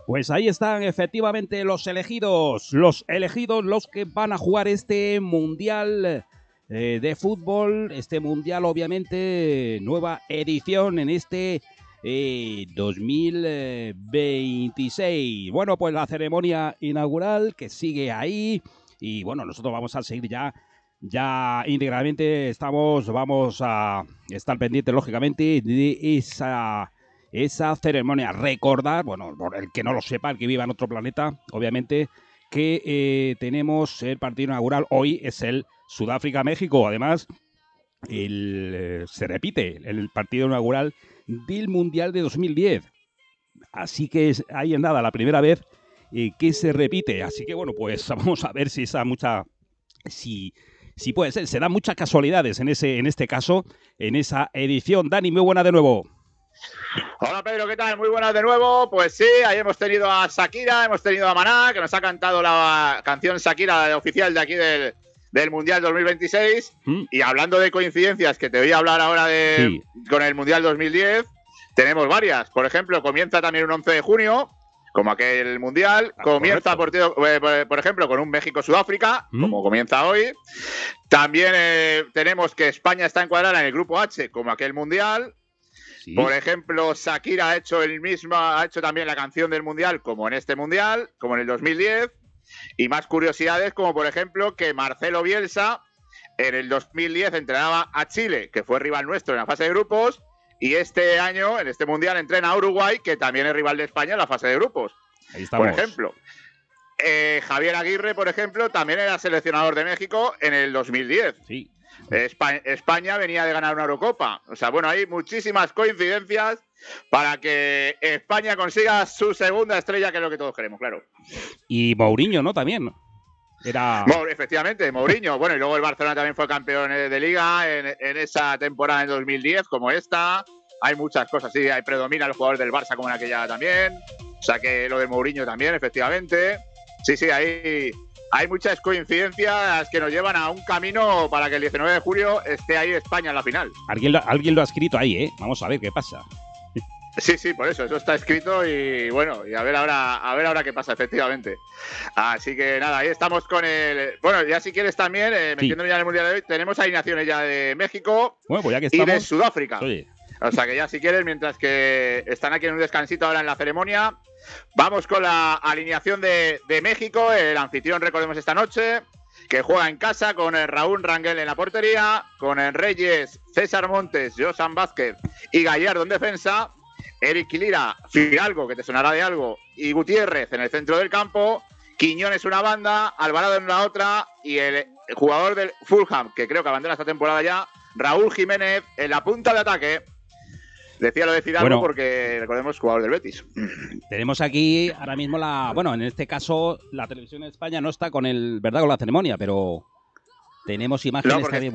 Pues ahí están efectivamente los elegidos, los que van a jugar este Mundial de Fútbol, este Mundial obviamente, nueva edición en este 2026. Bueno, pues la ceremonia inaugural que sigue ahí y bueno, nosotros vamos a seguir ya íntegramente, vamos a estar pendientes lógicamente de esa ceremonia. Recordar, bueno, por el que no lo sepa, el que viva en otro planeta, obviamente, que tenemos el partido inaugural. Hoy es el Sudáfrica-México. Además, se repite el partido inaugural del Mundial de 2010. Así que ahí en nada, la primera vez que se repite. Así que bueno, pues vamos a ver si puede ser. Se dan muchas casualidades en este caso, en esa edición. Dani, muy buena de nuevo. Hola Pedro, ¿qué tal? Muy buenas de nuevo. Pues sí, ahí hemos tenido a Shakira, hemos tenido a Maná, que nos ha cantado la canción Shakira, la oficial de aquí del Mundial 2026. Y hablando de coincidencias, que te voy a hablar ahora con el Mundial 2010, tenemos varias. Por ejemplo, comienza también un 11 de junio, como aquel Mundial. Comienza, por ejemplo, con un México-Sudáfrica, como comienza hoy. También tenemos que España está encuadrada en el Grupo H, como aquel Mundial. Sí. Por ejemplo, Shakira ha hecho también la canción del Mundial, como en este Mundial, como en el 2010. Y más curiosidades, como por ejemplo que Marcelo Bielsa en el 2010 entrenaba a Chile, que fue rival nuestro en la fase de grupos, y este año, en este Mundial, entrena a Uruguay, que también es rival de España en la fase de grupos. Ahí estamos. Por ejemplo, Javier Aguirre, por ejemplo, también era seleccionador de México en el 2010. Sí. España venía de ganar una Eurocopa. O sea, bueno, hay muchísimas coincidencias para que España consiga su segunda estrella, que es lo que todos queremos, claro. Y Mourinho, ¿no? También. Efectivamente, Mourinho. Bueno, y luego el Barcelona también fue campeón de Liga en esa temporada en 2010, como esta. Hay muchas cosas, sí. Predomina el jugador del Barça como en aquella también. O sea que lo de Mourinho también, efectivamente. Sí, hay muchas coincidencias que nos llevan a un camino para que el 19 de julio esté ahí España en la final. Alguien lo ha escrito ahí, ¿eh? Vamos a ver qué pasa. Sí, por eso está escrito y bueno, y a ver ahora qué pasa, efectivamente. Así que nada, ahí estamos con el... Bueno, ya si quieres también, metiéndome ya en el Mundial de hoy, tenemos alineaciones ya de México pues ya que estamos, y de Sudáfrica. Oye. O sea que ya si quieres, mientras que están aquí en un descansito ahora en la ceremonia, vamos con la alineación de México, el anfitrión, recordemos esta noche, que juega en casa con el Raúl Rangel en la portería, con el Reyes, César Montes, Josan Vázquez y Gallardo en defensa, Eric Lira, Fidalgo, que te sonará de algo, y Gutiérrez en el centro del campo, Quiñones una banda, Alvarado en la otra y el jugador del Fulham, que creo que abandona esta temporada ya, Raúl Jiménez en la punta de ataque. Decía lo de Fidalgo porque, recordemos, jugador del Betis. Tenemos aquí ahora mismo en este caso la televisión en España no está con la ceremonia, pero tenemos imágenes también,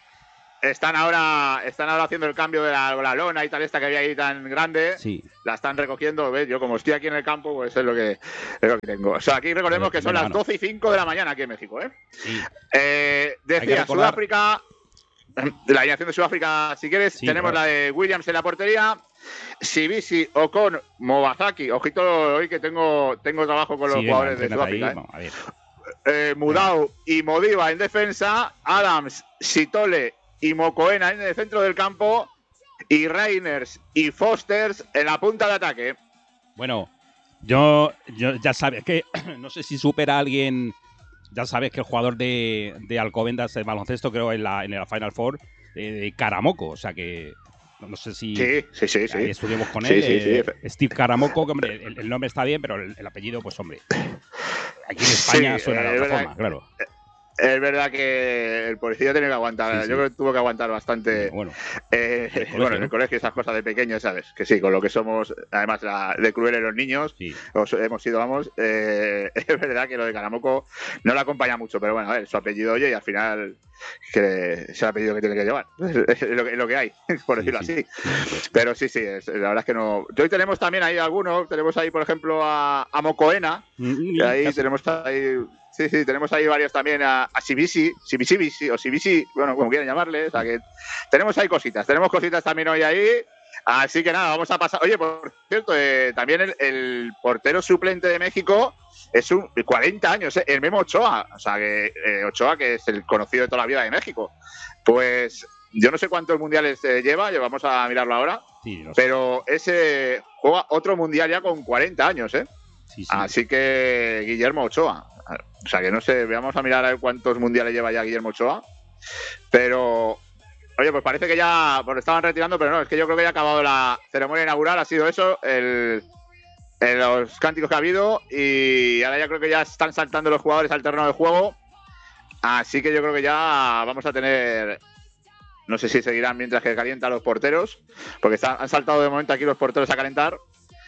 Están ahora haciendo el cambio de la lona y tal, esta que había ahí tan grande. Sí. La están recogiendo, ¿ves? Yo como estoy aquí en el campo, pues es lo que tengo. O sea, aquí recordemos que son las 12:05 de la mañana aquí en México, ¿eh? Sí. Decía Sudáfrica... La alineación de Sudáfrica, si quieres, tenemos la de Williams en la portería, Sibisi, Ocon, Mobazaki. Ojito hoy que tengo trabajo con los jugadores de Sudáfrica. Mudau y Modiva en defensa, Adams, Sitole y Mokoena en el centro del campo y Reiners y Fosters en la punta de ataque. Bueno, yo ya sabes que no sé si supera a alguien. Ya sabes que el jugador de Alcobendas de baloncesto, creo, en la Final Four, Karamoko, o sea que no sé si sí. estuvimos con él. Steve Karamoko, que hombre, el nombre está bien, pero el apellido, pues hombre, aquí en España suena de otra forma, claro. Es verdad que el policía tiene que aguantar. Yo creo que tuvo que aguantar bastante. En el colegio, esas cosas de pequeños, ¿sabes? Que sí, con lo que somos, además de crueles los niños, hemos sido, es verdad que lo de Karamoko no le acompaña mucho, pero bueno, a ver, su apellido oye y al final que es el apellido que tiene que llevar. Es lo que hay, por decirlo así. Pero sí, la verdad es que no. Hoy tenemos también ahí algunos, tenemos ahí, por ejemplo, a Mokoena, y ahí tenemos ahí. Sí, tenemos ahí varios también a Sibisi, o Sibisi, bueno, como quieran llamarle. O sea que tenemos ahí cositas. Tenemos cositas también hoy ahí. Así que nada, vamos a pasar. Oye, por cierto, también el portero suplente de México es 40 años, el Memo Ochoa. O sea, que Ochoa, que es el conocido de toda la vida de México. Pues yo no sé cuántos mundiales lleva, vamos a mirarlo ahora. Sí, pero ese juega otro mundial ya con 40 años, ¿eh? Sí, sí. Así que Guillermo Ochoa. O sea, que no sé, vamos a mirar a ver cuántos mundiales lleva ya Guillermo Ochoa. Pero... Oye, pues parece que ya lo estaban retirando, pero no, es que yo creo que ya ha acabado la ceremonia inaugural, ha sido eso, los cánticos que ha habido, y ahora ya creo que ya están saltando los jugadores al terreno de juego, así que yo creo que ya vamos a tener, no sé si seguirán mientras que calientan los porteros, porque han saltado de momento aquí los porteros a calentar,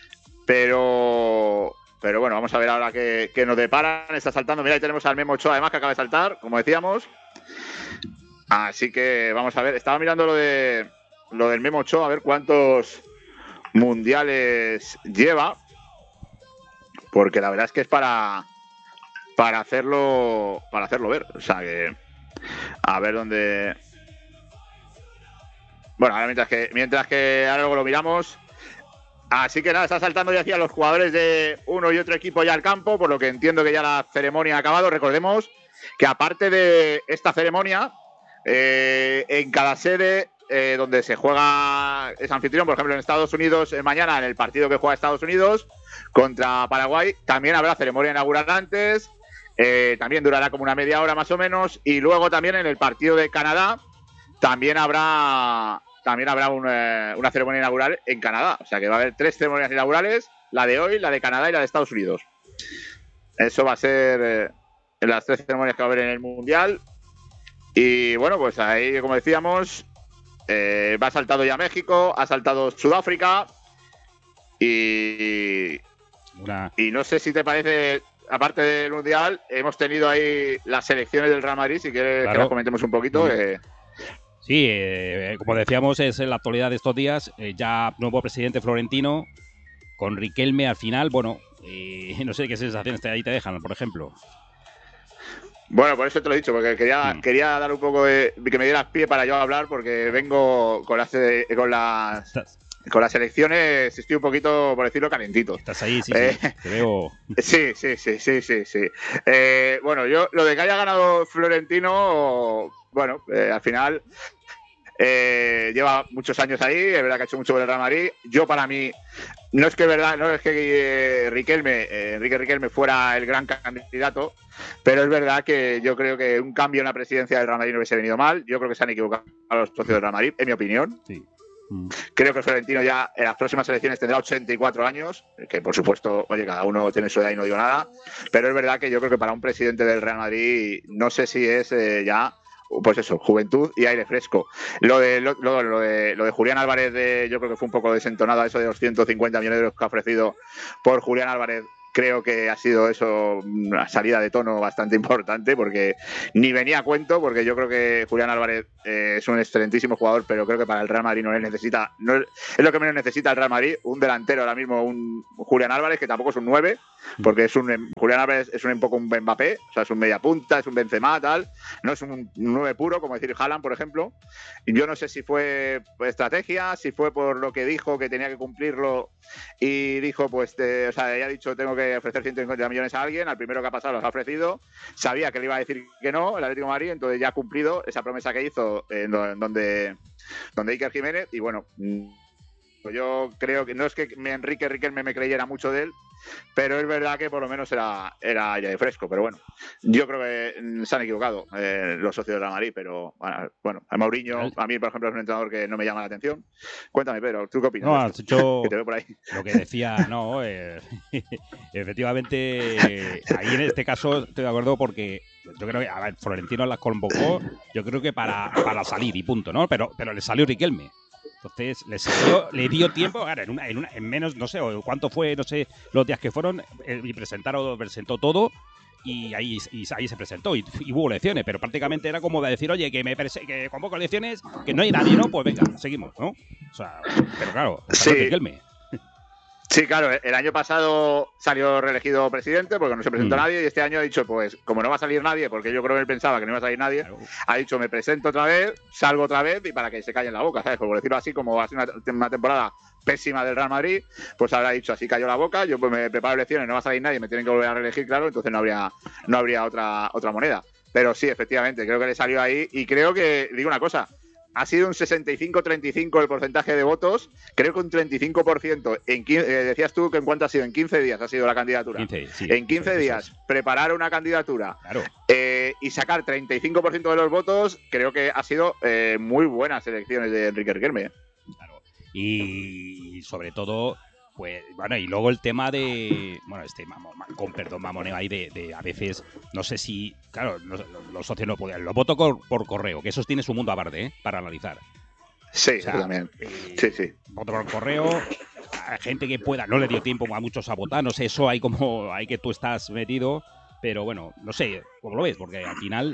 pero bueno, vamos a ver ahora qué nos deparan. Está saltando, mira, ahí tenemos al Memo Ochoa además que acaba de saltar, como decíamos. Así que vamos a ver, estaba mirando lo del Memo Ochoa, a ver cuántos mundiales lleva, porque la verdad es que es para hacerlo ver, o sea que a ver dónde. Bueno, ahora mientras que ahora luego lo miramos. Así que nada, está saltando ya hacia los jugadores de uno y otro equipo ya al campo, por lo que entiendo que ya la ceremonia ha acabado. Recordemos que aparte de esta ceremonia, en cada sede donde se juega es anfitrión, por ejemplo en Estados Unidos, mañana en el partido que juega Estados Unidos contra Paraguay, también habrá ceremonia inaugural antes, también durará como una media hora más o menos, y luego también en el partido de Canadá también habrá una ceremonia inaugural en Canadá, o sea que va a haber 3 ceremonias inaugurales, la de hoy, la de Canadá y la de Estados Unidos. Eso va a ser las 3 ceremonias que va a haber en el Mundial. Y bueno, pues ahí, como decíamos, va saltado ya México, ha saltado Sudáfrica y no sé si te parece, aparte del Mundial, hemos tenido ahí las selecciones del Real Madrid, si quieres que las comentemos un poquito. Sí, como decíamos, es en la actualidad de estos días, ya nuevo presidente Florentino, con Riquelme al final, bueno, no sé qué sensaciones ahí te dejan, por ejemplo. Bueno, por eso te lo he dicho, porque quería dar un poco que me dieras pie para yo hablar, porque vengo con las elecciones, estoy un poquito, por decirlo, calentito. Estás ahí, sí, te veo. Sí. Bueno, yo, lo de que haya ganado Florentino, bueno, al final lleva muchos años ahí, es verdad que ha hecho mucho por el Real Madrid. Yo, para mí, no es que Enrique Riquelme fuera el gran candidato, pero es verdad que yo creo que un cambio en la presidencia del Real Madrid no hubiese venido mal. Yo creo que se han equivocado los socios del Real Madrid, en mi opinión. Sí. Creo que Florentino ya en las próximas elecciones tendrá 84 años, que por supuesto, oye, cada uno tiene su edad y no digo nada, pero es verdad que yo creo que para un presidente del Real Madrid no sé si es ya, pues eso, juventud y aire fresco. Lo de Julián Álvarez, yo creo que fue un poco desentonado, eso de los 150 millones de euros que ha ofrecido por Julián Álvarez. Creo que ha sido eso una salida de tono bastante importante, porque ni venía a cuento, porque yo creo que Julián Álvarez es un excelentísimo jugador, pero creo que para el Real Madrid no necesita, es lo que menos necesita el Real Madrid, un delantero ahora mismo, un Julián Álvarez, que tampoco es un 9, porque Julián Álvarez es un poco un Mbappé, o sea, es un media punta, es un Benzema, tal, no es un 9 puro, como decir Haaland, por ejemplo. Y yo no sé si fue estrategia, si fue por lo que dijo, que tenía que cumplirlo, y dijo, pues, o sea, ya ha dicho, tengo que ofrecer 150 millones a alguien, al primero que ha pasado los ha ofrecido, sabía que le iba a decir que no, el Atlético de Madrid, entonces ya ha cumplido esa promesa que hizo donde Iker Jiménez, y bueno, pues yo creo que no es que Enrique Riquelme me creyera mucho de él, pero es verdad que por lo menos era aire fresco. Pero bueno, yo creo que se han equivocado los socios de Real Madrid. Pero bueno, a Mourinho, a mí por ejemplo, es un entrenador que no me llama la atención. Cuéntame, Pedro, ¿tú qué opinas? No, has hecho que te veo por ahí. Lo que decía, no, efectivamente, ahí en este caso estoy de acuerdo, porque yo creo que, a ver, Florentino las convocó, yo creo que para salir y punto, ¿no? Pero le salió Riquelme. Entonces le dio tiempo, claro, en menos, no sé, cuánto fue, no sé, los días que fueron, y presentó todo, y ahí se presentó, y hubo elecciones, pero prácticamente era como de decir, oye, que convoco elecciones, que no hay nadie, ¿no? Pues venga, seguimos, ¿no? O sea, pero claro, sí. Riquelme. Sí, claro, el año pasado salió reelegido presidente porque no se presentó nadie y este año ha dicho, pues como no va a salir nadie, porque yo creo que él pensaba que no iba a salir nadie, ha dicho, me presento otra vez, salgo otra vez y para que se callen la boca, ¿sabes? Por decirlo así, como ha sido una temporada pésima del Real Madrid, pues habrá dicho, así cayó la boca, yo pues me preparo elecciones, no va a salir nadie, me tienen que volver a reelegir, claro, entonces no habría otra moneda. Pero sí, efectivamente, creo que le salió ahí y creo que, digo una cosa, ha sido un 65-35 el porcentaje de votos, creo que un 35%. Decías tú que en cuánto ha sido, en 15 días ha sido la candidatura. 15, sí, en 15 días, preparar una candidatura y sacar 35% de los votos, creo que ha sido muy buenas elecciones de Enrique Riquelme. Claro. Y sobre todo, pues bueno, y luego el tema de, bueno, con perdón, mamoneo ahí de a veces, no sé si, claro, los socios no podían, lo voto por correo, que eso tiene su mundo aparte, para analizar. Sí, o sea, también. Sí. Voto por correo, a gente que pueda, no le dio tiempo a muchos a votar, no sé, eso hay que tú estás metido, pero bueno, no sé, ¿cómo lo ves? Porque al final,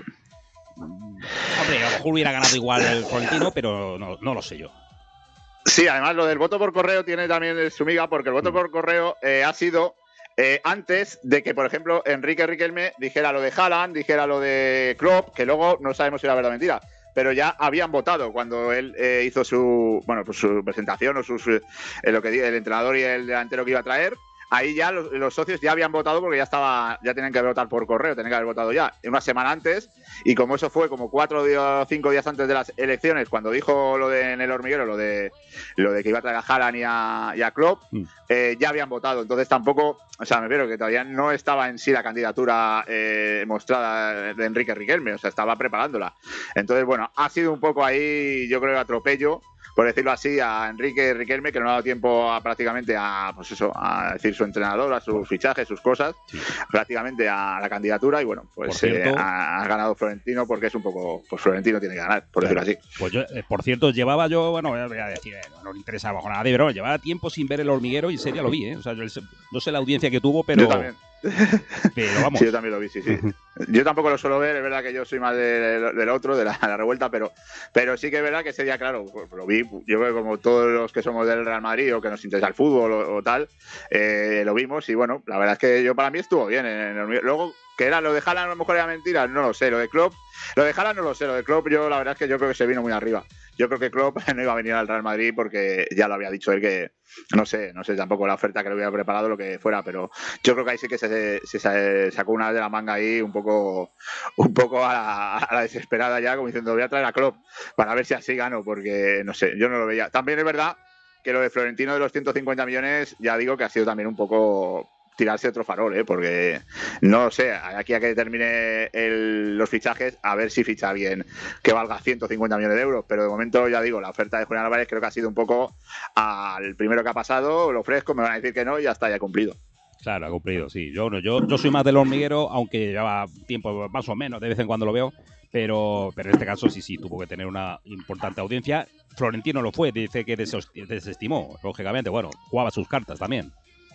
hombre, a lo mejor hubiera ganado igual el Florentino, pero no lo sé yo. Sí, además lo del voto por correo tiene también su miga, porque el voto por correo ha sido antes de que, por ejemplo, Enrique Riquelme dijera lo de Haaland, dijera lo de Klopp, que luego no sabemos si era verdad o mentira, pero ya habían votado cuando él hizo su presentación o lo que diga el entrenador y el delantero que iba a traer. Ahí ya los socios ya habían votado porque ya tenían que votar por correo, tenían que haber votado ya una semana antes, y como eso fue como 4 o 5 días antes de las elecciones, cuando dijo lo de en el hormiguero, lo de que iba a traer a Haaland y a Klopp, ya habían votado. Entonces tampoco, o sea, me refiero que todavía no estaba en sí la candidatura mostrada de Enrique Riquelme, o sea, estaba preparándola. Entonces, bueno, ha sido un poco ahí, yo creo, atropello, por decirlo así, a Enrique Riquelme, que no ha dado tiempo prácticamente a decir su entrenador, a sus fichajes, sus cosas, prácticamente a la candidatura, y bueno, pues ha ganado Florentino porque es un poco, pues Florentino tiene que ganar, por decirlo así. Pues yo, por cierto, llevaba yo, bueno, voy a decir, no le interesaba nada, pero llevaba tiempo sin ver El Hormiguero y sería lo vi, ¿eh? O sea, yo no sé la audiencia que tuvo, pero... Yo también. Pero vamos. Sí, yo también lo vi, sí. Yo tampoco lo suelo ver, es verdad que yo soy más del otro, de la revuelta, pero sí que es verdad que ese día, claro, pues lo vi, yo creo que como todos los que somos del Real Madrid o que nos interesa el fútbol o tal, lo vimos y bueno, la verdad es que para mí estuvo bien. Luego, que era lo de Haaland, a lo mejor era mentira, no lo sé, lo de Klopp no lo sé, lo de Klopp la verdad es que yo creo que se vino muy arriba. Yo creo que Klopp no iba a venir al Real Madrid porque ya lo había dicho él, que no sé tampoco la oferta que le hubiera preparado, lo que fuera, pero yo creo que ahí sí que se sacó una de la manga ahí un poco a la desesperada ya, como diciendo, voy a traer a Klopp para ver si así gano, porque no sé, yo no lo veía. También es verdad que lo de Florentino de los 150 millones, ya digo que ha sido también un poco tirarse otro farol, porque no sé, aquí a que termine los fichajes, a ver si ficha alguien que valga 150 millones de euros, pero de momento ya digo, la oferta de Julián Álvarez creo que ha sido un poco al primero que ha pasado, lo ofrezco, me van a decir que no y ya está, ya cumplido. Claro, ha cumplido, sí. Yo soy más del Hormiguero, aunque lleva tiempo más o menos, de vez en cuando lo veo, pero en este caso sí tuvo que tener una importante audiencia. Florentino lo fue, dice que desestimó, lógicamente, bueno, jugaba sus cartas también.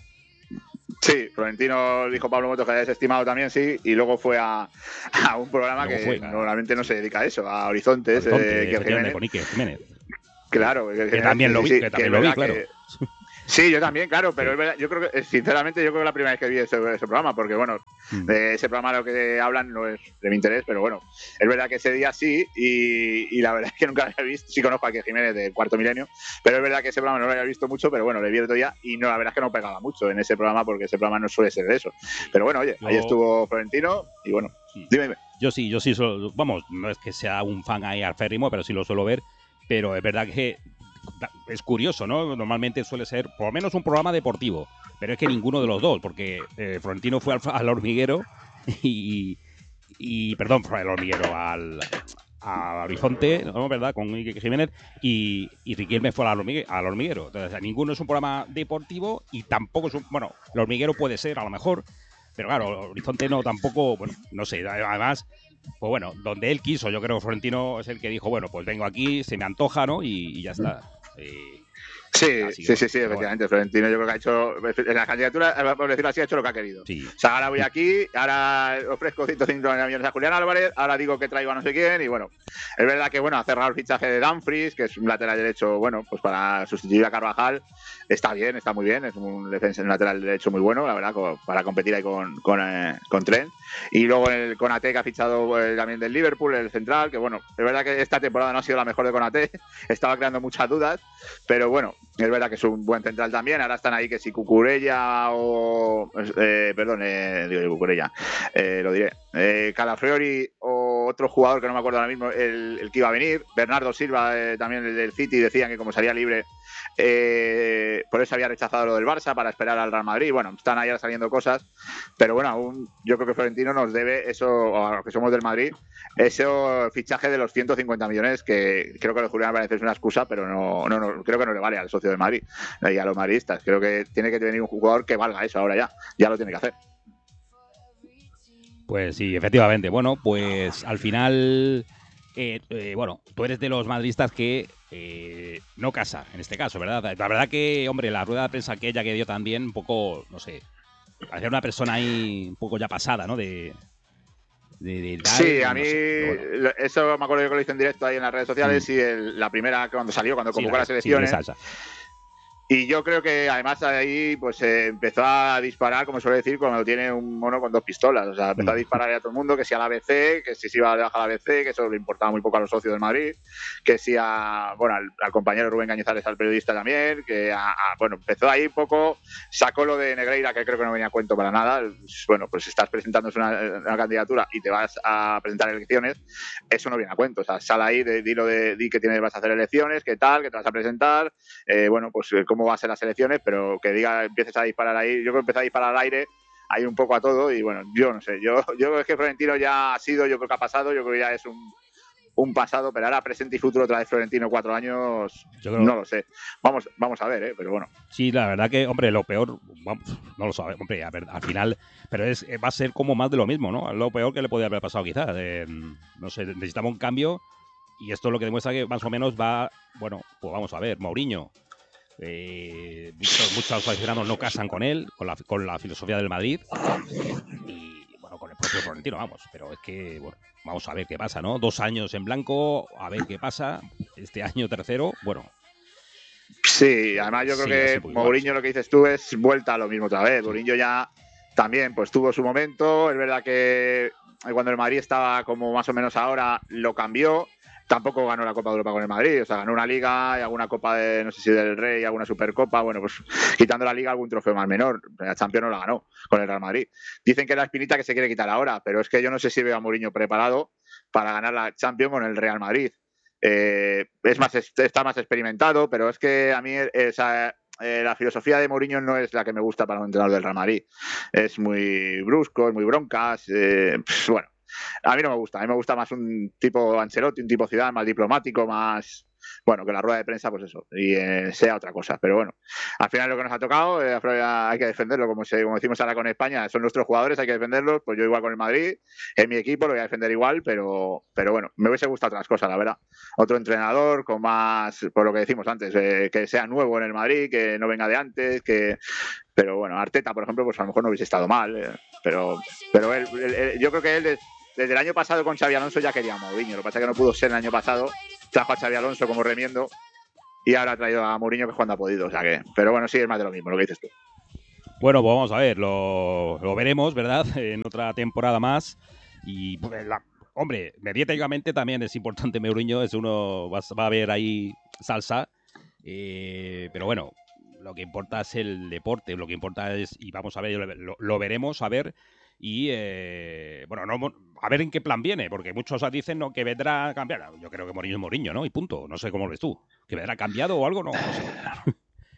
Sí, Florentino dijo Pablo Motos que había desestimado también, sí, y luego fue a un programa normalmente no se dedica a eso, a Horizontes, con Iker Jiménez. Claro, que también lo vi, claro. Sí, yo también, claro, pero es verdad, yo creo que, sinceramente, yo creo que la primera vez que vi ese programa, porque bueno, de ese programa lo que hablan no es de mi interés, pero bueno, es verdad que ese día sí, y la verdad es que nunca lo había visto, sí conozco a Iker Jiménez de Cuarto Milenio, pero es verdad que ese programa no lo había visto mucho, pero bueno, le vi el otro día, y no, la verdad es que no pegaba mucho en ese programa, porque ese programa no suele ser de eso. Pero bueno, oye, ahí estuvo Florentino, y bueno, dime. Yo sí, vamos, no es que sea un fan ahí aférrimo, pero sí lo suelo ver, pero es verdad que es curioso, ¿no? Normalmente suele ser por lo menos un programa deportivo, pero es que ninguno de los dos, porque Florentino fue al Hormiguero perdón, fue al Hormiguero, al Horizonte, ¿no? ¿Verdad? Con Iker Jiménez y Riquelme fue al Hormiguero. Entonces, ninguno es un programa deportivo y tampoco es bueno, el Hormiguero puede ser a lo mejor, pero claro, Horizonte no, tampoco, bueno, no sé, además, pues bueno, donde él quiso, yo creo que Florentino es el que dijo, bueno, pues vengo aquí, se me antoja, ¿no? Y ya está. Sí, efectivamente. Florentino yo creo que ha hecho, en la candidatura, por decirlo así, ha hecho lo que ha querido. Sí. O sea, ahora voy aquí, ahora ofrezco 150 millones a Julián Álvarez, ahora digo que traigo a no sé quién, y bueno, es verdad que bueno, ha cerrado el fichaje de Dumfries, que es un lateral derecho, bueno, pues para sustituir a Carvajal, está bien, está muy bien, es un defensa, un lateral derecho muy bueno, la verdad, para competir ahí con Trent. Y luego el Konaté, que ha fichado también del Liverpool, el central, que bueno, es verdad que esta temporada no ha sido la mejor de Konaté, estaba creando muchas dudas, pero bueno, es verdad que es un buen central también. Ahora están ahí que si Cucurella o... digo Cucurella, lo diré. Calafiori o otro jugador que no me acuerdo ahora mismo, el que iba a venir. Bernardo Silva, también el del City, decían que como salía libre, por eso había rechazado lo del Barça para esperar al Real Madrid. Bueno, están ahí saliendo cosas, pero bueno, aún yo creo que Florentino nos debe eso, a los que somos del Madrid, ese fichaje de los 150 millones, que creo que lo de Julián Álvarez es una excusa, pero no, creo que no le vale al socio de Madrid y a los madridistas. Creo que tiene que venir un jugador que valga eso ahora ya lo tiene que hacer. Pues sí, efectivamente. Bueno, pues al final, bueno, tú eres de los madridistas que no casa, en este caso, ¿verdad? La verdad que, hombre, la rueda de prensa aquella que dio también, un poco, no sé, parecía una persona ahí un poco ya pasada, ¿no? Sí, a mí bueno, eso me acuerdo yo que lo hice en directo ahí en las redes sociales y la primera cuando convocó las elecciones. Sí, y yo creo que además ahí pues empezó a disparar, como suele decir, cuando tiene un mono con dos pistolas. O sea, empezó a disparar a todo el mundo, que si a la ABC, que si se iba a dejar a la ABC, que eso le importaba muy poco a los socios del Madrid, que si al compañero Rubén Cañizares, al periodista también, que bueno, empezó ahí un poco, sacó lo de Negreira, que creo que no venía a cuento para nada. Bueno, pues estás presentando una candidatura y te vas a presentar elecciones, eso no viene a cuento. O sea, sal ahí, di que vas a hacer elecciones, que tal, que te vas a presentar, bueno, pues cómo va a ser las elecciones, pero que empieces a disparar ahí. Yo creo que empecé a disparar al aire ahí un poco a todo y bueno, yo no sé, yo creo que Florentino ya ha sido, yo creo que ha pasado, yo creo que ya es un pasado, pero ahora presente y futuro otra vez Florentino 4 años, no lo sé. Vamos a ver, pero bueno. Sí, la verdad que, hombre, lo peor, vamos, no lo sabe, hombre, a ver, al final, pero va a ser como más de lo mismo, ¿no? Lo peor que le podría haber pasado quizás. No sé, necesitamos un cambio y esto es lo que demuestra que más o menos va, bueno, pues vamos a ver, Mourinho. Muchos aficionados no casan con él, con la filosofía del Madrid y bueno, con el propio Florentino, vamos, pero es que, bueno, vamos a ver qué pasa, ¿no? 2 años en blanco, a ver qué pasa, este año tercero, bueno. Sí, además yo creo que Mourinho, lo que dices tú, es vuelta a lo mismo otra vez. Mourinho ya también pues tuvo su momento, es verdad que cuando el Madrid estaba como más o menos ahora, lo cambió. Tampoco ganó la Copa de Europa con el Madrid, o sea, ganó una Liga y alguna Copa de, no sé si del Rey, alguna Supercopa, bueno, pues quitando la Liga algún trofeo más menor, la Champions no la ganó con el Real Madrid. Dicen que es la espinita que se quiere quitar ahora, pero es que yo no sé si veo a Mourinho preparado para ganar la Champions con el Real Madrid. Está más experimentado, pero es que a mí la filosofía de Mourinho no es la que me gusta para un entrenador del Real Madrid. Es muy brusco, es muy broncas, bueno. A mí no me gusta, a mí me gusta más un tipo Ancelotti, un tipo Zidane, más diplomático, más, bueno, que la rueda de prensa, pues eso, y sea otra cosa. Pero bueno, al final lo que nos ha tocado, hay que defenderlo, como decimos ahora con España, son nuestros jugadores, hay que defenderlos, pues yo igual con el Madrid, en mi equipo lo voy a defender igual, pero bueno, me hubiese gustado otras cosas, la verdad. Otro entrenador con más, por lo que decimos antes, que sea nuevo en el Madrid, que no venga de antes, pero bueno, Arteta, por ejemplo, pues a lo mejor no hubiese estado mal, pero él, yo creo que él desde el año pasado con Xabi Alonso ya quería a Mourinho. Lo que pasa es que no pudo ser el año pasado. Trajo a Xabi Alonso como remiendo y ahora ha traído a Mourinho, que es cuando ha podido. O sea que, pero bueno, sí, es más de lo mismo lo que dices tú. Bueno, pues vamos a ver, lo veremos, ¿verdad? En otra temporada más. Y, pues, hombre, mediáticamente también es importante Mourinho. Va a haber ahí salsa. Pero bueno, lo que importa es el deporte. Lo que importa es, y vamos a ver, lo veremos, a ver. Y, bueno, a ver en qué plan viene, porque muchos dicen no, que vendrá a cambiar. Yo creo que Mourinho es Mourinho, ¿no? Y punto. No sé cómo lo ves tú. ¿Que vendrá cambiado o algo? No sé.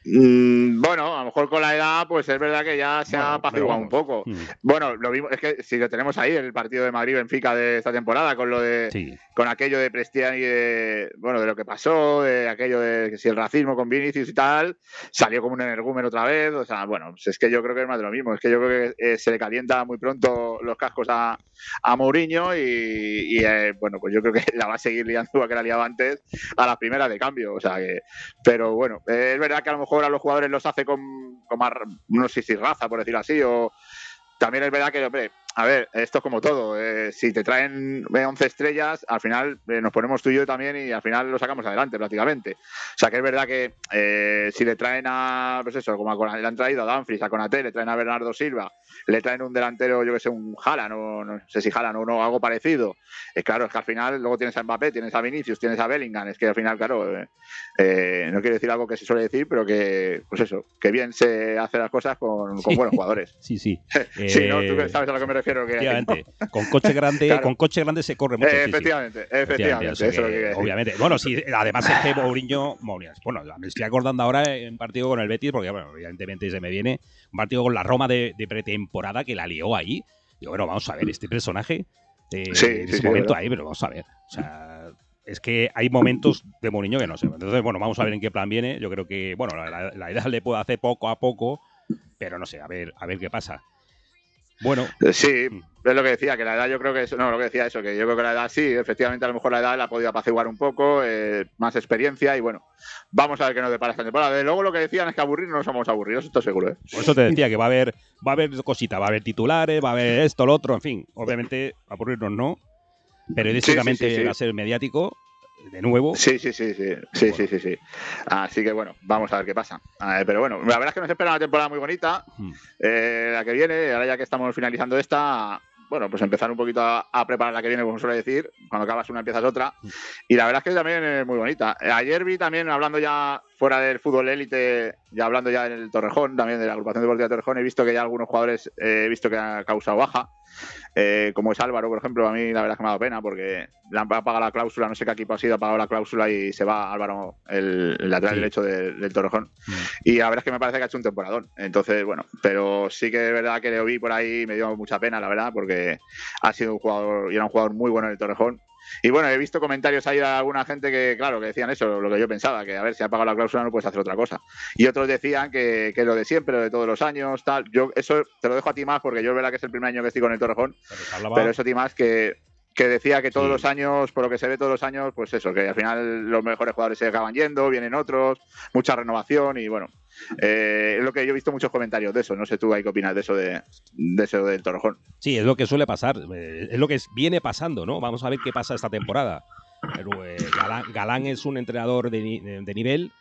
Bueno, a lo mejor con la edad, pues es verdad que ya se ha apaciguado un poco. Bueno, lo mismo, es que si lo tenemos ahí, el partido de Madrid-Benfica de esta temporada, con lo de con aquello de Prestiani, de lo que pasó, de aquello de que si el racismo con Vinicius y tal, salió como un energúmeno otra vez. O sea, bueno, pues es que yo creo que es más de lo mismo. Es que yo creo que se le calienta muy pronto los cascos a Mourinho y pues yo creo que la va a seguir liando a que la liaba antes a las primeras de cambio. O sea que, pero bueno, es verdad que a lo mejor a los jugadores los hace con más, no sé si raza, por decirlo así, o también es verdad que, hombre, a ver, esto es como todo. Si te traen 11 estrellas, al final nos ponemos tú y yo también y al final lo sacamos adelante prácticamente. O sea que es verdad que si le traen a, pues eso, como le han traído a Dumfries, a Konaté, le traen a Bernardo Silva, le traen un delantero, yo que sé, un Haaland, o no sé si Haaland o no, algo parecido. Claro, es que al final luego tienes a Mbappé, tienes a Vinicius, tienes a Bellingham. Es que al final, claro, no quiero decir algo que se suele decir, pero que, pues eso, que bien se hace las cosas con buenos jugadores. Sí. Sí, ¿no? Tú sabes a lo que me refiero. Efectivamente. Con coche grande, claro. Con coche grande se corre mucho. Efectivamente. Eso es lo que decir. Obviamente. Bueno, sí, además es que Mourinho, bueno, me estoy acordando ahora en partido con el Betis, porque bueno, evidentemente se me viene un partido con la Roma de pretemporada que la lió ahí. Digo, bueno, vamos a ver, este personaje en ese momento ahí, pero vamos a ver. O sea, es que hay momentos de Mourinho que no sé. Entonces, bueno, vamos a ver en qué plan viene. Yo creo que, bueno, la idea le puede hacer poco a poco, pero no sé, a ver qué pasa. Bueno. Sí, es lo que decía, que la edad yo creo que lo que decía eso, que yo creo que la edad sí, efectivamente a lo mejor la edad la ha podido apaciguar un poco, más experiencia y bueno, vamos a ver qué nos depara esta temporada. Desde luego lo que decían es que aburrirnos no somos aburridos, esto seguro, ¿eh? Por eso te decía que va a haber cositas, va a haber titulares, va a haber esto, lo otro, en fin, obviamente aburrirnos no, periodísticamente va a ser mediático. De nuevo. Sí. Así que bueno, vamos a ver qué pasa. Pero bueno, la verdad es que nos espera una temporada muy bonita. La que viene, ahora ya que estamos finalizando esta, bueno, pues empezar un poquito a preparar la que viene, como suele decir. Cuando acabas una, empiezas otra. Y la verdad es que también es muy bonita. Ayer vi también, hablando ya fuera del fútbol élite, ya hablando ya del Torrejón, también de la agrupación deportiva de Torrejón, he visto que ya algunos jugadores he visto que han causado baja. Como es Álvaro, por ejemplo, a mí la verdad es que me ha dado pena porque le han pagado la cláusula, no sé qué equipo ha sido, ha pagado la cláusula y se va Álvaro, el lateral derecho del Torrejón. Y la verdad es que me parece que ha hecho un temporadón. Entonces, bueno, pero sí que es verdad que le vi por ahí, me dio mucha pena, la verdad, porque ha sido un jugador y era un jugador muy bueno en el Torrejón. Y bueno, he visto comentarios ahí de alguna gente que, claro, que decían eso, lo que yo pensaba, que a ver, si ha pagado la cláusula no puedes hacer otra cosa. Y otros decían que lo de siempre, lo de todos los años, tal. Yo eso te lo dejo a ti más, porque yo es verdad que es el primer año que estoy con el Torrejón, pero eso a ti más que decía que todos los años, por lo que se ve todos los años, pues eso, que al final los mejores jugadores se acaban yendo, vienen otros, mucha renovación y bueno, es lo que yo he visto muchos comentarios de eso. No sé tú qué opinas de eso del Torrejón. Sí, es lo que suele pasar, es lo que viene pasando, ¿no? Vamos a ver qué pasa esta temporada. Pero, Galán es un entrenador de nivel,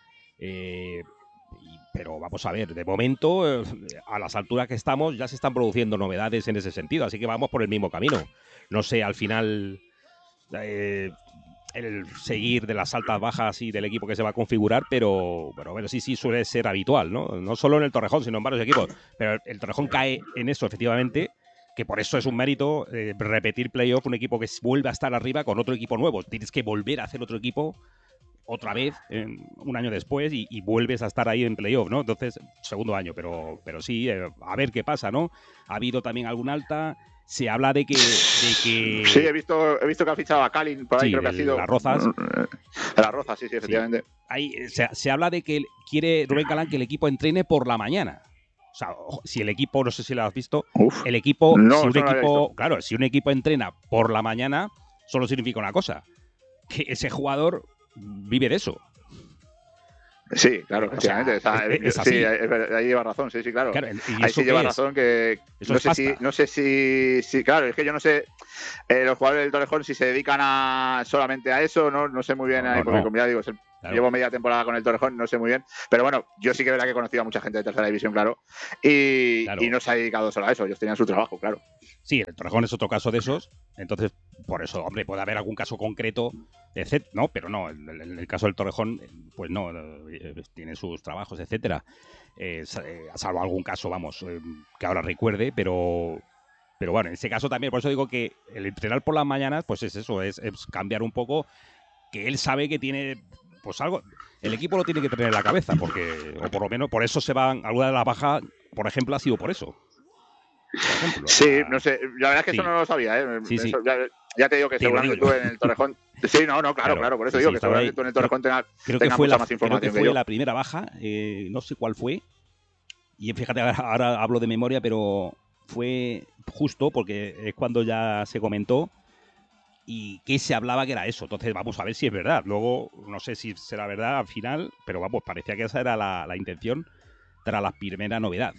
pero vamos a ver, de momento, a las alturas que estamos, ya se están produciendo novedades en ese sentido, así que vamos por el mismo camino. No sé, al final, el seguir de las altas bajas y del equipo que se va a configurar, pero bueno, sí suele ser habitual, ¿no? No solo en el Torrejón, sino en varios equipos. Pero el Torrejón cae en eso, efectivamente, que por eso es un mérito repetir playoff, un equipo que vuelve a estar arriba con otro equipo nuevo. Tienes que volver a hacer otro equipo otra vez un año después y vuelves a estar ahí en playoff, ¿no? Entonces, segundo año, pero sí, a ver qué pasa, ¿no? Ha habido también algún alta. Se habla de que... Sí, he visto que ha fichado a Kalin, por ahí creo que ha sido... Las Rozas. Las Rozas, sí, efectivamente. Sí. Ahí, se habla de que quiere Rubén Galán que el equipo entrene por la mañana. O sea, si el equipo, no sé si lo has visto, el equipo, si un equipo entrena por la mañana, solo significa una cosa, que ese jugador vive de eso. Sí, claro, efectivamente. Es así. Sí, ahí lleva razón, sí, claro. Ahí sí lleva razón que no sé si, claro, es que yo no sé los jugadores del Torrejón si se dedican solamente a eso, no sé muy bien, porque como ya digo, llevo media temporada con el Torrejón, no sé muy bien, pero bueno, yo sí que es verdad que he conocido a mucha gente de tercera división, claro, y no se ha dedicado solo a eso, ellos tenían su trabajo, claro. Sí, el Torrejón es otro caso de esos, entonces por eso, hombre, puede haber algún caso concreto, ¿no? Pero no, en el caso del Torrejón, pues no, tiene sus trabajos, etcétera. Salvo algún caso, vamos, que ahora recuerde, pero bueno, en ese caso también, por eso digo que el entrenar por las mañanas, pues es eso, es cambiar un poco, que él sabe que tiene pues algo, el equipo lo tiene que tener en la cabeza, porque, o por lo menos por eso se van, alguna de las bajas, por ejemplo, ha sido por eso. Por ejemplo, sí, no sé, la verdad es que eso no lo sabía, ¿eh? Sí, sí. Ya te digo que seguramente tú en el Torrejón. Sí, claro, por eso digo que seguramente tú en el Torrejón tengas mucha más información. Creo que fue la primera baja, no sé cuál fue. Y fíjate, ahora hablo de memoria, pero fue justo porque es cuando ya se comentó y que se hablaba que era eso. Entonces vamos a ver si es verdad. Luego no sé si será verdad al final, pero vamos, parecía que esa era la intención tras la primera novedad.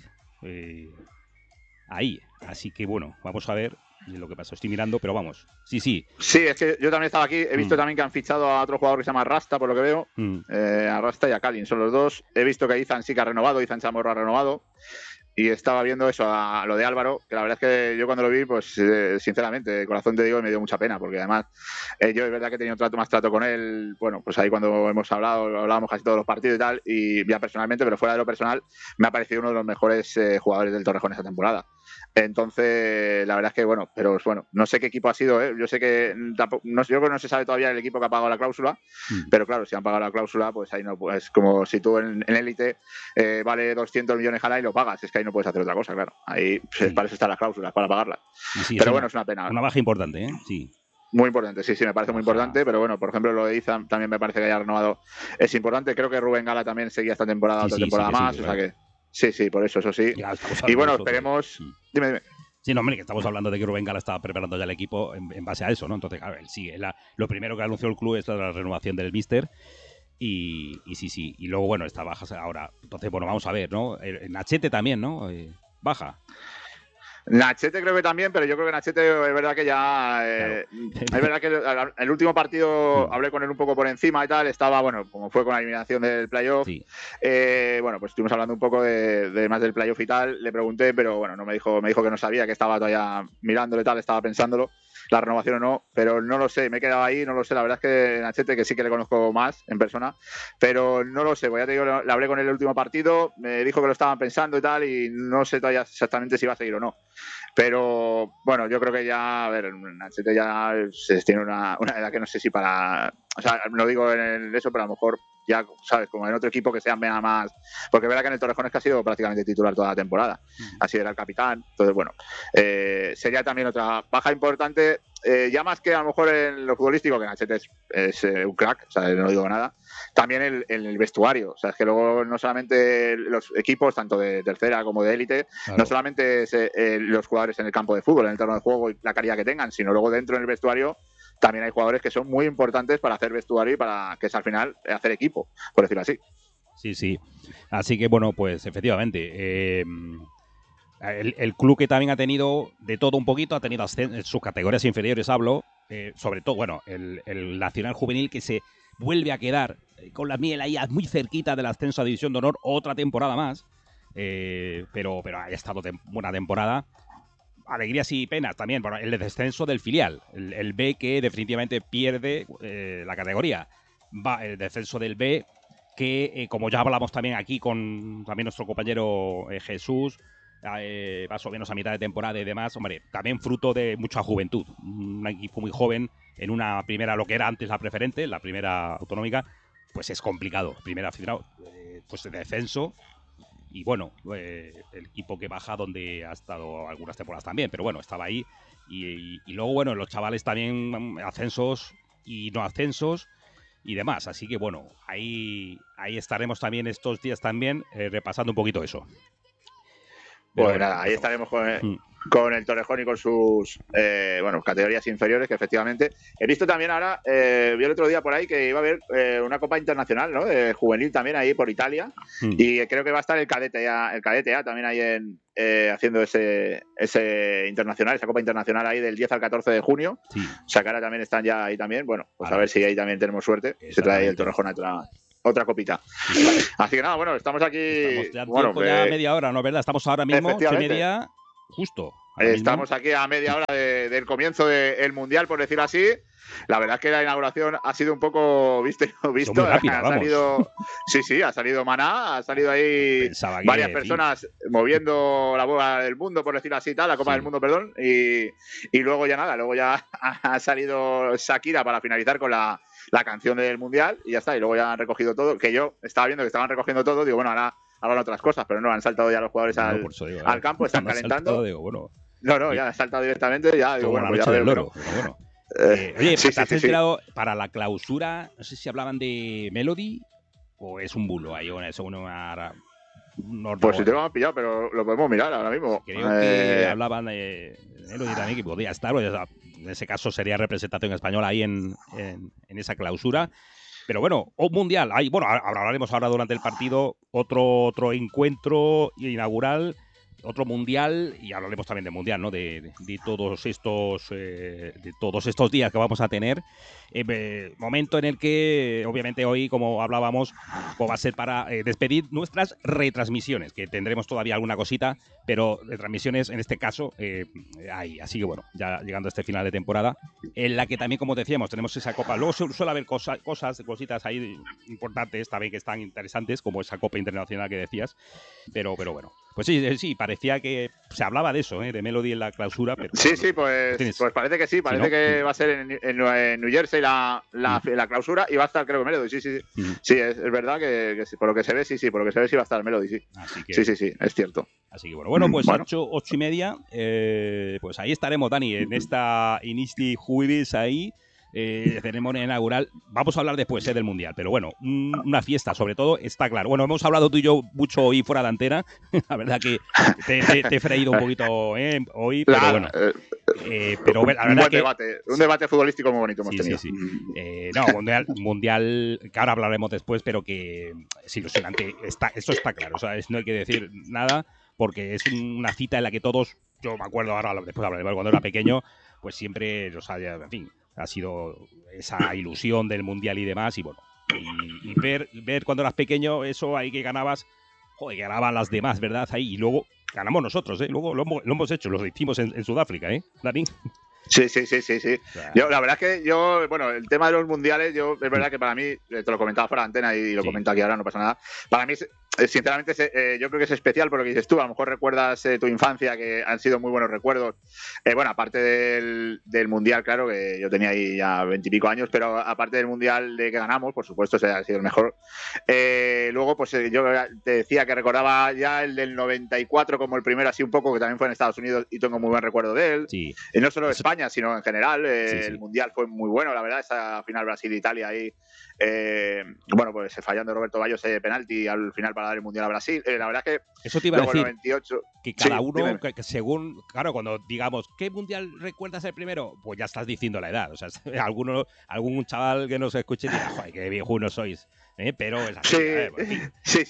Ahí. Así que bueno, vamos a ver lo que pasó. Estoy mirando, pero vamos. Sí. Sí, es que yo también estaba aquí. He visto también que han fichado a otro jugador que se llama Rasta, por lo que veo. A Rasta y a Kalin, son los dos. He visto que Izan sí que ha renovado, Izan Chamorro ha renovado. Y estaba viendo eso, a lo de Álvaro, que la verdad es que yo cuando lo vi, pues sinceramente, de corazón te digo, me dio mucha pena, porque además yo es verdad que he tenido más trato con él, bueno, pues ahí cuando hemos hablábamos casi todos los partidos y tal, y ya personalmente, pero fuera de lo personal, me ha parecido uno de los mejores jugadores del Torrejón esta temporada. Entonces, la verdad es que, bueno, pero bueno, no sé qué equipo ha sido, ¿eh? Yo sé que yo creo que no se sabe todavía el equipo que ha pagado la cláusula, pero claro, si han pagado la cláusula, pues ahí no, pues como si tú en élite vale 200 millones al año y lo pagas, es que ahí no puedes hacer otra cosa, claro. Ahí para eso están las cláusulas, para pagarlas. Sí, pero bueno, es una pena. Una baja importante, ¿eh? Sí. Muy importante, sí, me parece muy importante, pero bueno, por ejemplo, lo de Izan también me parece que haya renovado. Es importante, creo que Rubén Gala también seguía esta temporada, otra temporada más, o sea que sí, por eso sí. Y bueno, esperemos. Dime. Sí, no, hombre, que estamos hablando de que Rubén Gala estaba preparando ya el equipo en base a eso, ¿no? Entonces, claro, él sigue. Lo primero que anunció el club es la renovación del míster. Y sí. Y luego, bueno, está baja ahora. Entonces, bueno, vamos a ver, ¿no? Nachete también, ¿no? Baja. Nachete creo que también, pero yo creo que Nachete es verdad que ya... es verdad que el último partido hablé con él un poco por encima y tal, estaba, bueno, como fue con la eliminación del playoff, bueno, pues estuvimos hablando un poco de más del playoff y tal, le pregunté, pero bueno, me dijo que no sabía, que estaba todavía mirándolo y tal, estaba pensándolo, la renovación o no, pero no lo sé, me he quedado ahí, no lo sé, la verdad es que Nachete, que sí que le conozco más en persona, pero no lo sé, pues ya te digo, le hablé con él el último partido, me dijo que lo estaban pensando y tal, y no sé todavía exactamente si va a seguir o no. Pero bueno, yo creo que ya, a ver, Nachete ya tiene una edad que no sé si para... O sea, no digo en eso, pero a lo mejor ya, ¿sabes? Como en otro equipo que sea más... Porque verá que en el Torrejón es que ha sido prácticamente titular toda la temporada. Así era el capitán. Entonces, bueno, sería también otra baja importante. Ya más que a lo mejor en lo futbolístico, que Nachete es un crack, o sea, no digo nada. También el vestuario. O sea, es que luego no solamente los equipos, tanto de tercera como de élite, claro, no solamente es, los jugadores en el campo de fútbol, en el terreno de juego y la calidad que tengan, sino luego dentro en el vestuario también hay jugadores que son muy importantes para hacer vestuario y para que es al final hacer equipo, por decirlo así. Sí. Así que bueno, pues efectivamente, el club que también ha tenido de todo un poquito, ha tenido sus categorías inferiores, hablo, sobre todo, bueno, el Nacional Juvenil, que se vuelve a quedar con la miel ahí muy cerquita del ascenso a División de Honor otra temporada más, pero ha estado buena temporada. Alegrías y penas también, bueno, el descenso del filial, el B, que definitivamente pierde la categoría, el descenso del B, que como ya hablamos también aquí con también nuestro compañero Jesús, más o menos a mitad de temporada y demás, hombre, también fruto de mucha juventud, un equipo muy joven en una primera, lo que era antes la preferente, la primera autonómica, pues es complicado, primera aficionado, pues de descenso. Y bueno, el equipo que baja donde ha estado algunas temporadas también, pero bueno, estaba ahí. Y luego, bueno, los chavales también ascensos y no ascensos y demás. Así que bueno, ahí estaremos también estos días también repasando un poquito eso. Pues nada, ahí estaremos con el Torrejón y con sus categorías inferiores, que efectivamente he visto también ahora, vi el otro día por ahí que iba a haber una Copa Internacional, ¿no? Juvenil también ahí por Italia, y creo que va a estar el cadete A también ahí haciendo ese internacional, esa Copa Internacional ahí del 10 al 14 de junio. O sea que ahora también están ya ahí también, bueno, pues a ver si ahí también tenemos suerte, se trae el Torrejón a otra copita. Así que nada, bueno, estamos aquí. Estamos ya media hora, ¿no? ¿Verdad? Estamos ahora mismo, media, justo. Estamos aquí a media hora de del comienzo del Mundial, por decirlo así. La verdad es que la inauguración ha sido un poco visto. Rápida, ha salido, sí, ha salido Maná, ha salido ahí varias personas moviendo la bola del mundo, por decirlo así, la Copa del Mundo, perdón, y luego ya nada, luego ya ha salido Shakira para finalizar con la canción del Mundial y ya está, y luego ya han recogido todo, que yo estaba viendo que estaban recogiendo todo, digo, bueno, ahora hablan otras cosas, pero no, han saltado ya los jugadores al campo, están calentando. No, ya han saltado directamente, ya digo, bueno, pues ya del loro, pero bueno. Oye, ¿te has enterado para la clausura? No sé si hablaban de Melody o es un bulo ahí, eso pues si te lo han pillado, pero lo podemos mirar ahora mismo. Creo que hablaban de Melody también, que podía estar, en ese caso sería representación española ahí en esa clausura. Pero bueno, un mundial, hablaremos ahora durante el partido, otro encuentro inaugural, otro mundial, y hablaremos también de mundial, ¿no? De todos estos días que vamos a tener. Momento en el que, obviamente, hoy, como hablábamos, pues va a ser para despedir nuestras retransmisiones, que tendremos todavía alguna cosita, pero retransmisiones, en este caso, hay. Así que bueno, ya llegando a este final de temporada, en la que también, como decíamos, tenemos esa copa. Luego suele haber cositas ahí importantes también que están interesantes, como esa copa internacional que decías, pero bueno. Pues sí, parecía que se hablaba de eso, de Melody en la clausura. Pero sí, pues parece que sí, parece que va a ser en New Jersey la clausura y va a estar, creo que Melody, sí. Sí, es verdad que por lo que se ve, sí, por lo que se ve sí va a estar Melody, sí. Así que, sí, es cierto. Así que bueno, pues 8:30, pues ahí estaremos, Dani, en esta Inisti Jueves ahí. Ceremonia inaugural. Vamos a hablar después del Mundial, pero bueno, una fiesta sobre todo, está claro. Bueno, hemos hablado tú y yo mucho hoy fuera de antena. La verdad que te he freído un poquito hoy, pero bueno. Pero la verdad un debate futbolístico muy bonito hemos tenido. Sí. Mundial, que ahora hablaremos después, pero que es ilusionante. Eso está claro, o sea, no hay que decir nada, porque es una cita en la que todos, yo me acuerdo ahora, después hablaremos, cuando era pequeño, pues siempre, en fin, ha sido esa ilusión del Mundial y demás, y bueno, y ver cuando eras pequeño eso ahí que ganabas, que ganaban las demás, ¿verdad? Ahí, y luego ganamos nosotros, luego lo hemos hecho, lo hicimos en Sudáfrica, Dani. Sí. Yo, la verdad es que el tema de los mundiales, es verdad que para mí, te lo comentaba fuera de antena y lo comento aquí ahora, no pasa nada. Para mí, sinceramente, yo creo que es especial por lo que dices tú. A lo mejor recuerdas tu infancia, que han sido muy buenos recuerdos. Aparte del mundial, claro, que yo tenía ahí ya 20 y pico años, pero aparte del mundial de que ganamos, por supuesto, ese ha sido el mejor. Luego, pues yo te decía que recordaba ya el del 94 como el primero, así un poco, que también fue en Estados Unidos y tengo muy buen recuerdo de él. Sí. Y no solo España, sino en general. El mundial fue muy bueno, la verdad, esa final Brasil-Italia ahí. Pues fallando Roberto Baggio ese penalti al final para dar el mundial a Brasil. La verdad que eso te iba a decir, 98, que cada uno, que según, claro, cuando digamos ¿qué mundial recuerdas el primero? Pues ya estás diciendo la edad. O sea, algún chaval que nos escuche dirá, joder, qué viejunos sois. Pero es así. Sí.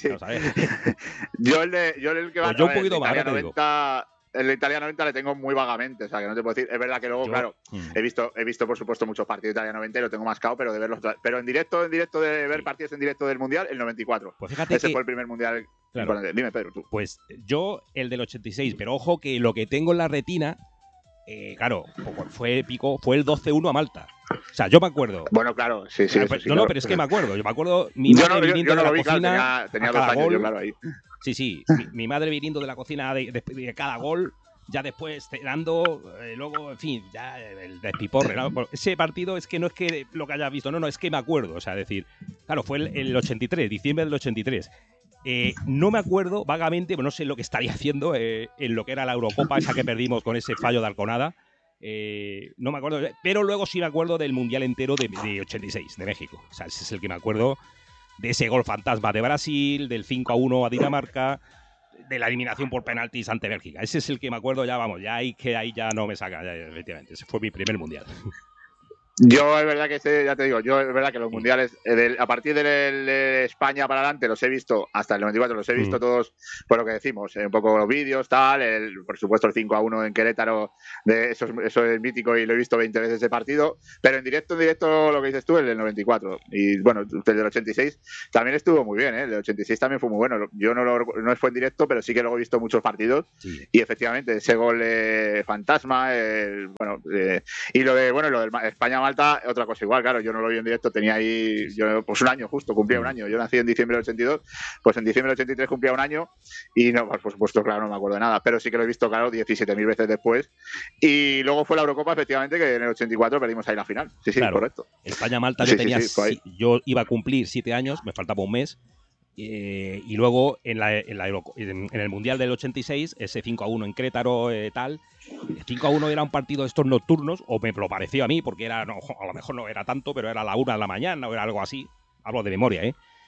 Yo el que va pues yo un poquito más, te digo. El Italia 90 le tengo muy vagamente, o sea, que no te puedo decir. Es verdad que luego, claro, he visto por supuesto muchos partidos de Italia 90 y lo tengo mascado, pero de verlos, pero en directo de ver partidos en directo del Mundial, el 94. Pues fíjate ese fue el primer Mundial. Claro. Dime, Pedro, tú. Pues yo el del 86, pero ojo que lo que tengo en la retina, claro, fue épico, fue el 12-1 a Malta. O sea, yo me acuerdo. Bueno, claro, sí. No, pero es que me acuerdo. Yo me acuerdo mi madre viniendo de la cocina. Claro, tenía 2 años, yo, claro, ahí. Sí. Mi madre viniendo de la cocina de cada gol, ya después cenando, luego, en fin, ya el despiporre, ¿no? Ese partido es que no es que lo que haya visto, no, es que me acuerdo. O sea, decir, claro, fue el 83, diciembre del 83. No me acuerdo vagamente, no sé lo que estaría haciendo en lo que era la Eurocopa, esa que perdimos con ese fallo de Alconada. No me acuerdo, pero luego sí me acuerdo del Mundial entero de 86, de México. O sea, ese es el que me acuerdo, de ese gol fantasma de Brasil, del 5-1 a Dinamarca, de la eliminación por penaltis ante Bélgica. Ese es el que me acuerdo, ya ahí ya no me saca, efectivamente. Ese fue mi primer Mundial. Yo es verdad que ya te digo, yo es verdad que los mundiales, a partir de España para adelante los he visto, hasta el 94 los he visto todos, por lo que decimos, un poco los vídeos, tal, por supuesto el 5-1 en Querétaro, eso es mítico y lo he visto 20 veces ese partido, pero en directo lo que dices tú, el del 94, y bueno, el del 86 también estuvo muy bien, el del 86 también fue muy bueno, yo no fue en directo, pero sí que luego he visto muchos partidos, y efectivamente ese gol fantasma, y lo del España-Malta, otra cosa igual, claro, yo no lo vi en directo, tenía ahí, pues un año justo, cumplía un año, yo nací en diciembre del 82, pues en diciembre del 83 cumplía un año, y no, pues por supuesto, claro, no me acuerdo de nada, pero sí que lo he visto, claro, 17.000 veces después, y luego fue la Eurocopa, efectivamente, que en el 84 perdimos ahí la final, sí, claro, correcto. España-Malta yo iba a cumplir 7 años, me faltaba un mes, y luego en el Mundial del 86, ese 5-1 en Querétaro, tal, el 5-1 era un partido de estos nocturnos, o me lo pareció a mí, porque a lo mejor no era tanto, pero era a la 1 de la mañana o era algo así, hablo de memoria,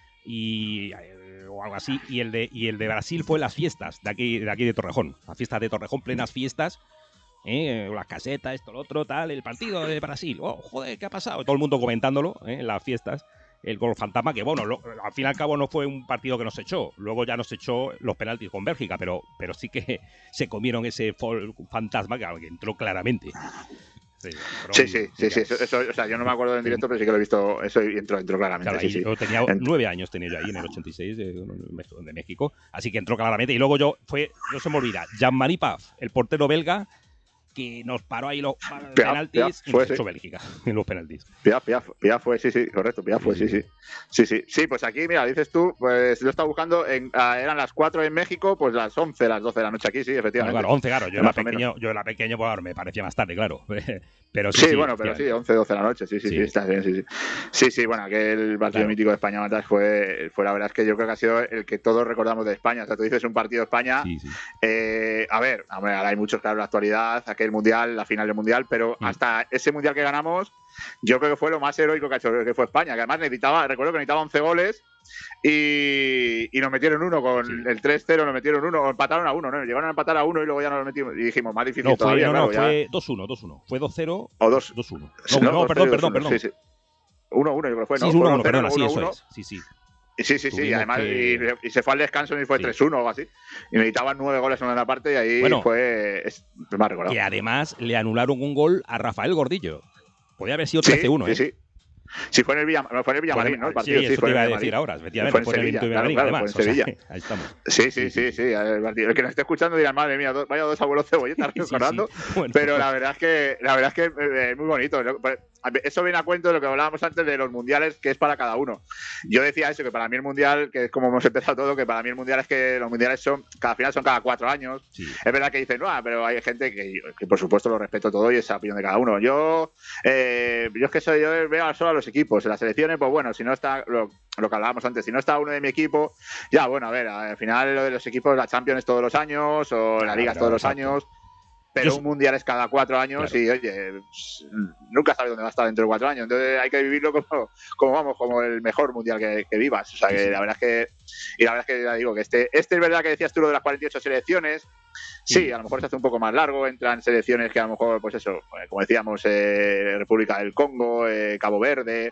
o algo así, y el de Brasil fue las fiestas de aquí de Torrejón, las fiestas de Torrejón, plenas fiestas, las casetas, esto, lo otro, tal, el partido de Brasil, oh, joder, ¿qué ha pasado? Todo el mundo comentándolo, en las fiestas. El gol fantasma, que bueno, al fin y al cabo no fue un partido que nos echó. Luego ya nos echó los penaltis con Bélgica, pero sí que se comieron ese fantasma que entró claramente. Sí. Eso, o sea, yo no me acuerdo en directo, pero sí que lo he visto. Eso entró claramente. Claro, yo tenía 9 años, tenía yo ahí en el 86 de México. Así que entró claramente. Y luego no se me olvida, Jean-Marie Paf, el portero belga, que nos paró ahí los penaltis y nos echó Bélgica en los penaltis. Piaf fue, sí, correcto, Piaf fue, sí. Sí, pues aquí, mira, dices tú, pues lo estaba buscando, eran las 4 en México, pues las 11, las 12 de la noche aquí, sí, efectivamente. Claro, 11, claro, yo era pequeño, pues me parecía más tarde, claro. Pero pero sí, 11, 12 de la noche, sí, está bien, sí, bueno, aquel partido mítico de España-Malta fue la verdad es que yo creo que ha sido el que todos recordamos de España, o sea, tú dices un partido de España, a ver, ahora hay muchos, claro, en la actualidad, aquel mundial, la final del mundial, pero hasta ese mundial que ganamos, yo creo que fue lo más heroico que ha hecho, que fue España, que además recuerdo que necesitaba 11 goles y nos metieron uno con el 3-0, nos metieron uno, o empataron a uno, ¿no? Llegaron a empatar a uno y luego ya nos lo metimos y dijimos, más difícil todavía. Fue 2-1, fue 2-0 o 2-1. No, perdón. Sí. 1-1 yo creo que fue, ¿no? Sí, 1-1, perdona, sí, eso es. Sí, además y se fue al descanso y fue 3-1 o algo así. Y necesitaban 9 goles en una parte y ahí fue más recordado. Que además le anularon un gol a Rafael Gordillo. Podría haber sido 13-1, Sí. Sí, fue en el Villamarín, ¿no? El partido, sí, eso te iba a decir ahora, efectivamente. Fue en Sevilla, claro, fue en Sevilla. Ahí estamos. Sí. El que nos esté escuchando dirá, madre mía, vaya dos abuelos cebolletas recordando. Bueno, pero la verdad es que es muy bonito. Eso viene a cuento de lo que hablábamos antes de los mundiales, que es para cada uno. Yo decía eso, que para mí el mundial, que es como hemos empezado todo, que para mí el mundial es que los mundiales al final son cada 4 años. Sí. Es verdad que dicen, pero hay gente que por supuesto lo respeto todo y es la opinión de cada uno. Yo es que yo veo solo a los equipos. En las selecciones, pues bueno, si no está lo que hablábamos antes, si no está uno de mi equipo, ya bueno, a ver, al final lo de los equipos, la Champions es todos los años o la Liga es todos los años. Pero un mundial es cada 4 años y, oye, nunca sabes dónde va a estar dentro de 4 años. Entonces hay que vivirlo como el mejor mundial que vivas. O sea, que la verdad es que ya digo que este es verdad que decías tú lo de las 48 selecciones. Sí, a lo mejor se hace un poco más largo. Entran selecciones que a lo mejor, pues eso, como decíamos, República del Congo, Cabo Verde,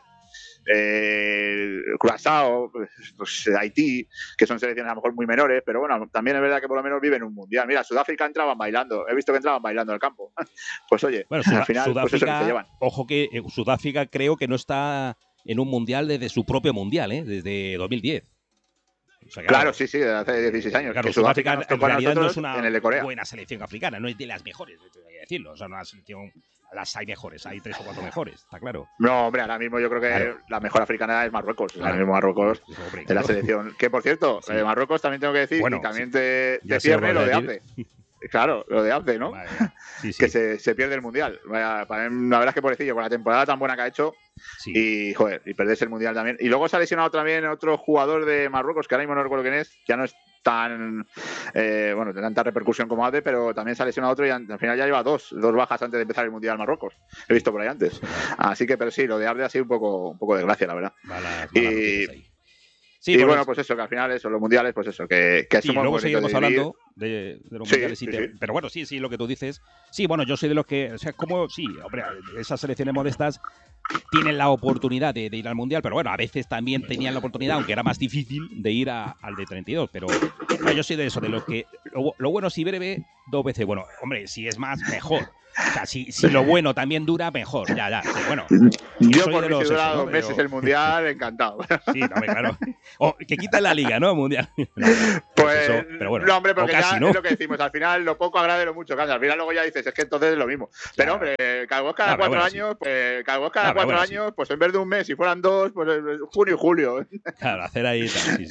Curazao, pues Haití, que son selecciones a lo mejor muy menores, pero bueno, también es verdad que por lo menos viven un mundial. Mira, Sudáfrica entraban bailando, he visto que entraban bailando al campo. Pues oye, bueno, al final Sudáfrica, pues eso que se llevan. Ojo que Sudáfrica creo que no está en un mundial desde su propio mundial, desde 2010. O sea, claro, sí, desde hace 16 años. Claro, que Sudáfrica en realidad no es una en el de Corea. buena selección africana, no es de las mejores, hay que decirlo. O sea, una selección, las hay mejores, hay 3 o 4 mejores, está claro. No, hombre, ahora mismo yo creo que la mejor africana es Marruecos. Ahora mismo Marruecos es la selección. Que por cierto, Marruecos también tengo que decir, y también te pierde lo de ACE. Claro, lo de ACE, ¿no? Que se pierde el mundial. La verdad es que pobrecillo, con la temporada tan buena que ha hecho. Y joder, y perderse el mundial también. Y luego se ha lesionado también otro jugador de Marruecos, que ahora mismo no recuerdo quién es, ya no es tan de tanta repercusión como ACE, pero también se ha lesionado otro y al final ya lleva dos bajas antes de empezar el mundial Marruecos. He visto por ahí antes. Así que, pero sí, lo de ACE ha sido un poco de gracia, la verdad. Sí, y bueno, pues eso, que al final eso, los mundiales, pues eso, que sí, luego seguiremos hablando de los mundiales. Sí. Pero bueno, sí, lo que tú dices. Sí, bueno, yo soy de los que, o sea, como, sí, hombre, esas selecciones modestas tienen la oportunidad de ir al mundial, pero bueno, a veces también tenían la oportunidad, aunque era más difícil, de ir al de 32. Pero no, yo soy de eso, de los que lo bueno si breve, 2 veces bueno. Hombre, si es más, mejor. O sea, si lo bueno también dura, mejor. Ya. Pero bueno. Yo por mí si dura 2 meses el mundial, encantado. Sí, no, claro. O que quitan la liga, ¿no? Mundial. No, pues eso, pero bueno. No, hombre, porque casi, ya ¿no? es lo que decimos. Al final, lo poco agrade, lo mucho cambia. Al final, luego ya dices, es que entonces es lo mismo. Pero, hombre, cada 4 años, pues cada 4 años, pues en vez de un mes, si fueran 2, pues junio y julio. Claro, hacer ahí. Sí.